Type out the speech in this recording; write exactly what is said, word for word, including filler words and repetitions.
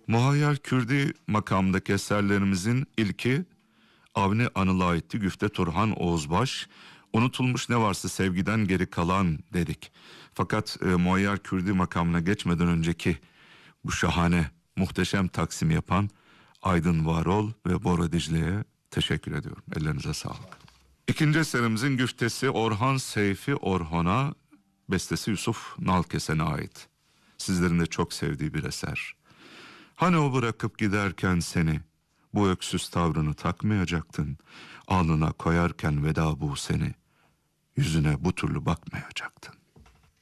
Muhayyer Kürdi makamındaki eserlerimizin ilki Avni Anıl'a aitti. Güfte Turhan Oğuzbaş. Unutulmuş ne varsa sevgiden geri kalan dedik. Fakat e, Muhayyer Kürdi makamına geçmeden önceki bu şahane, muhteşem taksim yapan Aydın Varol ve Bora Dicle'ye teşekkür ediyorum. Ellerinize sağlık. İkinci eserimizin güftesi Orhan Seyfi Orhan'a, bestesi Yusuf Nalkesen'e ait. Sizlerin de çok sevdiği bir eser. Hani o bırakıp giderken seni, bu öksüz tavrını takmayacaktın. Alnına koyarken veda bu seni, yüzüne bu türlü bakmayacaktın.